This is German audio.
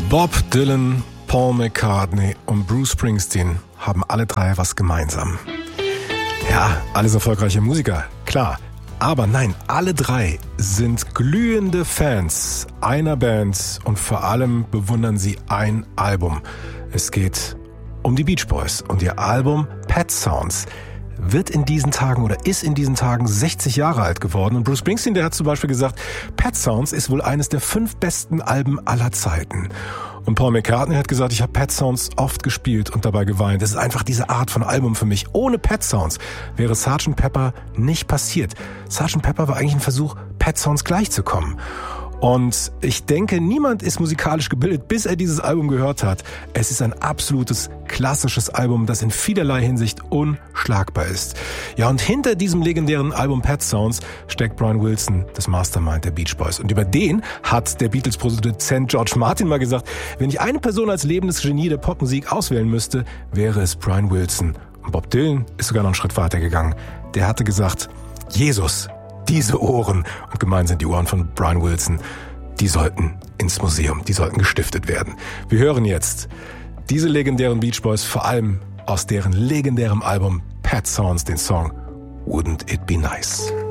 Bob Dylan, Paul McCartney und Bruce Springsteen haben alle drei was gemeinsam. Ja, alles erfolgreiche Musiker, klar. Aber nein, alle drei sind glühende Fans einer Band und vor allem bewundern sie ein Album. Es geht um die Beach Boys und ihr Album Pet Sounds wird in diesen Tagen oder ist in diesen Tagen 60 Jahre alt geworden. Und Bruce Springsteen, der hat zum Beispiel gesagt, Pet Sounds ist wohl eines der 5 besten Alben aller Zeiten. Und Paul McCartney hat gesagt, ich habe Pet Sounds oft gespielt und dabei geweint. Das ist einfach diese Art von Album für mich. Ohne Pet Sounds wäre Sgt. Pepper nicht passiert. Sgt. Pepper war eigentlich ein Versuch, Pet Sounds gleichzukommen. Und ich denke, niemand ist musikalisch gebildet, bis er dieses Album gehört hat. Es ist ein absolutes, klassisches Album, das in vielerlei Hinsicht unschlagbar ist. Ja, und hinter diesem legendären Album Pet Sounds steckt Brian Wilson, das Mastermind der Beach Boys. Und über den hat der Beatles-Produzent George Martin mal gesagt, wenn ich eine Person als lebendes Genie der Popmusik auswählen müsste, wäre es Brian Wilson. Und Bob Dylan ist sogar noch einen Schritt weiter gegangen. Der hatte gesagt, Jesus, diese Ohren, und gemeint sind die Ohren von Brian Wilson, die sollten ins Museum, die sollten gestiftet werden. Wir hören jetzt diese legendären Beach Boys, vor allem aus deren legendärem Album Pet Sounds, den Song Wouldn't It Be Nice.